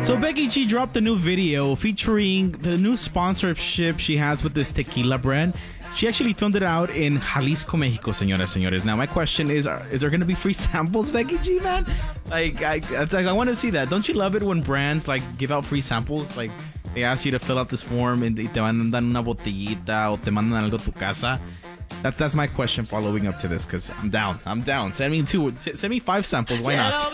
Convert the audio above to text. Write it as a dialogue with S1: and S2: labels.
S1: So Becky G dropped a new video featuring the new sponsorship she has with this tequila brand. She actually filmed it out in Jalisco, Mexico, señoras, señores. Now, my question is there going to be free samples, Becky G, man? I want to see that. Don't you love it when brands, give out free samples? They ask you to fill out this form and te mandan una botellita o te mandan algo a tu casa. That's my question following up to this, because I'm down. Send me 5 samples. Why not?